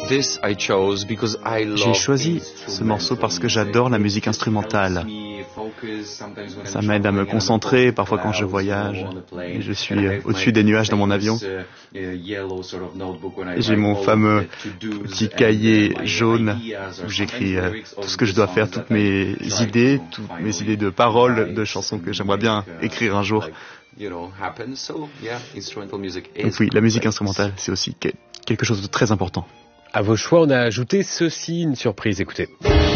J'ai choisi ce morceau parce que j'adore la musique instrumentale. Ça m'aide à me concentrer parfois quand je voyage et je suis au-dessus des nuages dans mon avion. J'ai mon fameux petit cahier jaune où j'écris tout ce que je dois faire, toutes mes idées de paroles, de chansons que j'aimerais bien écrire un jour. Donc oui, la musique instrumentale, c'est aussi quelque chose de très important. À vos choix, on a ajouté ceci, une surprise, écoutez.